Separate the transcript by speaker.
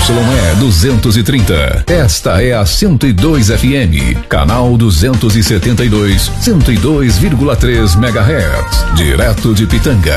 Speaker 1: ZYE 230. Esta é a 102 FM, canal 272, 102,3 MHz, direto de Pitanga.